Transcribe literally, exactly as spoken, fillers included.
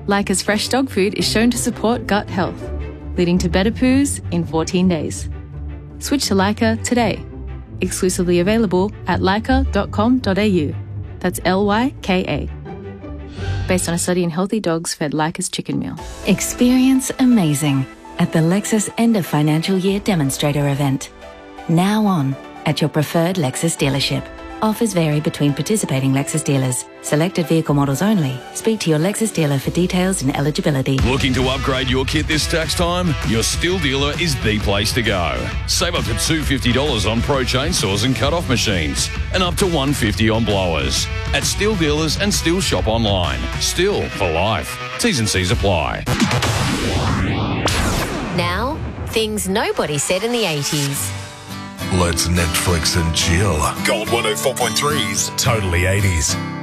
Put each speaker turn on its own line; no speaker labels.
Leica's fresh dog food is shown to support gut health, leading to better poos in fourteen days. Switch to Leica today. Exclusively available at leica dot com dot a u. That's L Y K A. Based on a study in healthy dogs fed Leica's chicken meal.
Experience amazing at the Lexus End of Financial Year Demonstrator event. Now on at your preferred Lexus dealership. Offers vary between participating Lexus dealers. Selected vehicle models only. Speak to your Lexus dealer for details and eligibility.
Looking to upgrade your kit this tax time? Your Stihl dealer is the place to go. Save up to two hundred fifty dollars on pro chainsaws and cut-off machines, and up to one hundred fifty dollars on blowers. At Stihl dealers and Stihl shop online. Stihl for life. T's and C's apply.
Now, things nobody said in the eighties.
Let's Netflix and chill.
Gold one oh four point three's Totally eighties.